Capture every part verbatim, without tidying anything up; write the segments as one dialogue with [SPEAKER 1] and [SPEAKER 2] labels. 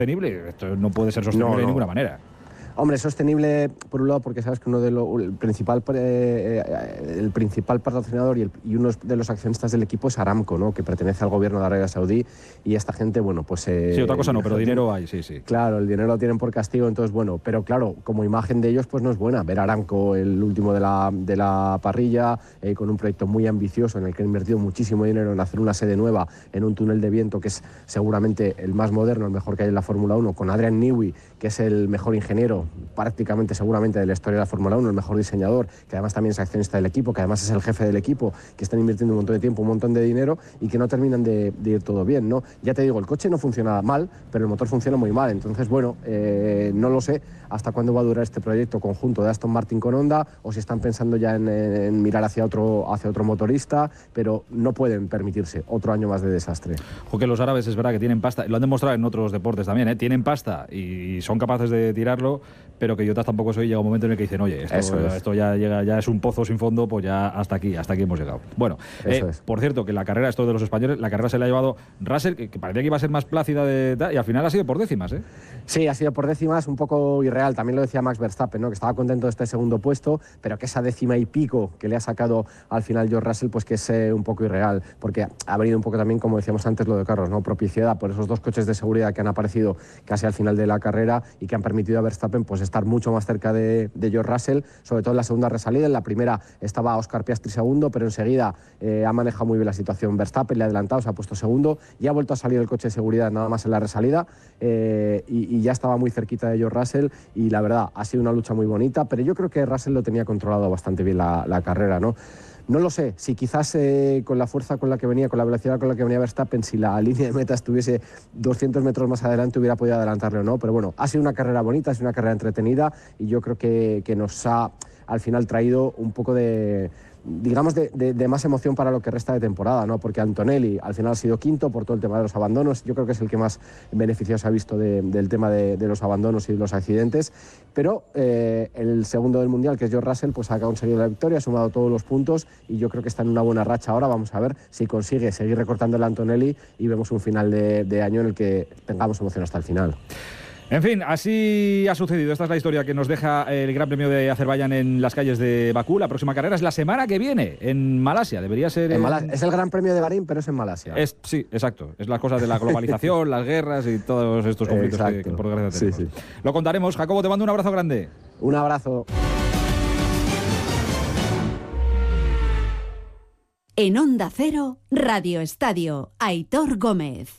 [SPEAKER 1] sostenible. Esto no puede ser sostenible
[SPEAKER 2] no, no.
[SPEAKER 1] de ninguna manera.
[SPEAKER 2] Hombre, es sostenible por un lado porque sabes que uno de lo, el principal eh, el principal patrocinador y, el, y uno de los accionistas del equipo es Aramco, ¿no? Que pertenece al gobierno de Arabia Saudí, y esta gente, bueno, pues... Eh,
[SPEAKER 1] sí, otra cosa no, pero dinero hay, sí, sí.
[SPEAKER 2] Claro, el dinero lo tienen por castigo, entonces, bueno, pero claro, como imagen de ellos, pues no es buena. Ver a Aramco, el último de la, de la parrilla, eh, con un proyecto muy ambicioso en el que han invertido muchísimo dinero en hacer una sede nueva en un túnel de viento que es seguramente el más moderno, el mejor que hay en la Fórmula uno, con Adrian Newey, que es el mejor ingeniero prácticamente seguramente de la historia de la Fórmula uno, el mejor diseñador, que además también es accionista del equipo, que además es el jefe del equipo, que están invirtiendo un montón de tiempo, un montón de dinero y que no terminan de, de ir todo bien, ¿no? Ya te digo, el coche no funciona mal, pero el motor funciona muy mal, entonces, bueno, eh, no lo sé hasta cuándo va a durar este proyecto conjunto de Aston Martin con Honda, o si están pensando ya en, en mirar hacia otro, hacia otro motorista, pero no pueden permitirse otro año más de desastre.
[SPEAKER 1] Ojo, que los árabes es verdad que tienen pasta, lo han demostrado en otros deportes también, ¿eh? Tienen pasta y son capaces de tirarlo, pero que yo tampoco soy, llega un momento en el que dicen, oye, esto, es. esto ya llega, ya es un pozo sin fondo, pues ya hasta aquí, hasta aquí hemos llegado. Bueno, eh, por cierto, que la carrera, esto de los españoles, la carrera se la ha llevado Russell, que, que parecía que iba a ser más plácida de, de, y al final ha sido por décimas, ¿eh?
[SPEAKER 2] Sí, ha sido por décimas, un poco irreal, también lo decía Max Verstappen, ¿no? Que estaba contento de este segundo puesto, pero que esa décima y pico que le ha sacado al final George Russell, pues que es eh, un poco irreal, porque ha venido un poco también, como decíamos antes, lo de Carlos, ¿no? Propiciada por esos dos coches de seguridad que han aparecido casi al final de la carrera y que han permitido a Verstappen pues estar mucho más cerca de, de George Russell, sobre todo en la segunda resalida. En la primera estaba Oscar Piastri segundo, pero enseguida eh, ha manejado muy bien la situación Verstappen, le ha adelantado, se ha puesto segundo y ha vuelto a salir el coche de seguridad nada más en la resalida, eh, y, y ya estaba muy cerquita de George Russell, y la verdad ha sido una lucha muy bonita, pero yo creo que Russell lo tenía controlado bastante bien la, la carrera, ¿no? No lo sé, si quizás eh, con la fuerza con la que venía, con la velocidad con la que venía Verstappen, si la línea de meta estuviese doscientos metros más adelante hubiera podido adelantarle o no, pero bueno, ha sido una carrera bonita, ha sido una carrera entretenida y yo creo que, que nos ha al final traído un poco de, digamos, de, de, de más emoción para lo que resta de temporada, ¿no? Porque Antonelli al final ha sido quinto por todo el tema de los abandonos, yo creo que es el que más beneficiado se ha visto de, del tema de, de los abandonos y de los accidentes, pero eh, el segundo del Mundial, que es George Russell, pues ha conseguido la victoria, ha sumado todos los puntos y yo creo que está en una buena racha ahora. Vamos a ver si consigue seguir recortando el Antonelli y vemos un final de, de año en el que tengamos emoción hasta el final.
[SPEAKER 1] En fin, así ha sucedido. Esta es la historia que nos deja el Gran Premio de Azerbaiyán en las calles de Bakú. La próxima carrera es la semana que viene, en Malasia. Debería ser...
[SPEAKER 2] En
[SPEAKER 1] en...
[SPEAKER 2] Malasia. Es el Gran Premio de Bahrein, pero es en Malasia.
[SPEAKER 1] Es, sí, exacto. Es las cosas de la globalización, las guerras y todos estos conflictos que, que por desgracia tenemos. Sí, sí. Lo contaremos. Jacobo, te mando un abrazo grande.
[SPEAKER 2] Un abrazo.
[SPEAKER 3] En Onda Cero, Radio Estadio, Aitor Gómez.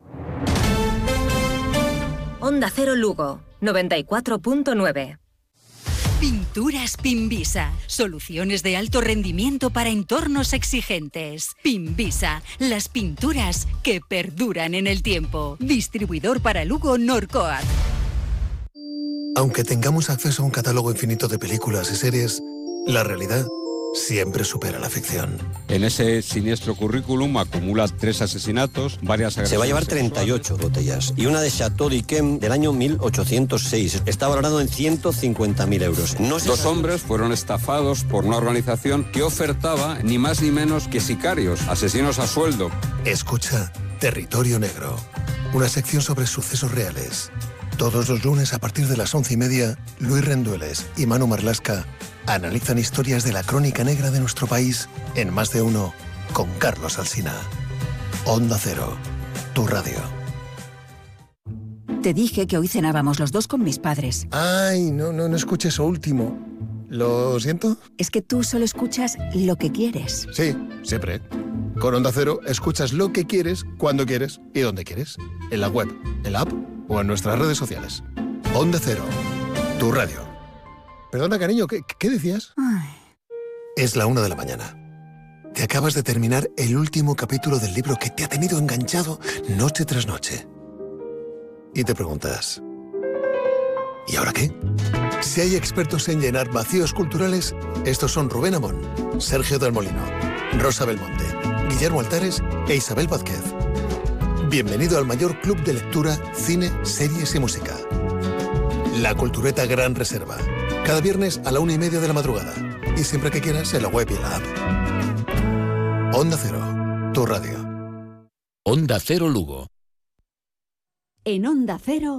[SPEAKER 4] Onda Cero Lugo, noventa y cuatro punto nueve.
[SPEAKER 5] Pinturas Pinvisa. Soluciones de alto rendimiento para entornos exigentes. Pinvisa. Las pinturas que perduran en el tiempo. Distribuidor para Lugo Norcoat.
[SPEAKER 6] Aunque tengamos acceso a un catálogo infinito de películas y series, la realidad siempre supera la ficción.
[SPEAKER 7] En ese siniestro currículum acumula tres asesinatos, varias agresiones.
[SPEAKER 8] Se va a llevar treinta y ocho botellas y una de Chateau d'Yquem del año mil ochocientos seis. Está valorado en ciento cincuenta mil euros. No
[SPEAKER 7] Dos sabe... hombres fueron estafados por una organización que ofertaba ni más ni menos que sicarios, asesinos a sueldo.
[SPEAKER 6] Escucha Territorio Negro, una sección sobre sucesos reales. Todos los lunes a partir de las once y media, Luis Rendueles y Manu Marlasca analizan historias de la crónica negra de nuestro país en Más de Uno con Carlos Alsina. Onda Cero, tu radio.
[SPEAKER 5] Te dije que hoy cenábamos los dos con mis padres.
[SPEAKER 6] Ay, no, no, no escuché eso último. ¿Lo siento?
[SPEAKER 5] Es que tú solo escuchas lo que quieres.
[SPEAKER 6] Sí, siempre. Con Onda Cero escuchas lo que quieres, cuando quieres y donde quieres. En la web, en la app o en nuestras redes sociales. Onda Cero, tu radio. Perdona, cariño, ¿qué, qué decías?
[SPEAKER 5] Ay.
[SPEAKER 6] Es la una de la mañana. Te acabas de terminar el último capítulo del libro que te ha tenido enganchado noche tras noche. Y te preguntas, ¿y ahora qué? Si hay expertos en llenar vacíos culturales, estos son Rubén Amón, Sergio del Molino, Rosa Belmonte, Guillermo Altares e Isabel Vázquez. Bienvenido al mayor club de lectura, cine, series y música. La Cultureta Gran Reserva. Cada viernes a la una y media de la madrugada. Y siempre que quieras en la web y en la app. Onda Cero, tu radio.
[SPEAKER 9] Onda Cero Lugo.
[SPEAKER 3] En Onda Cero,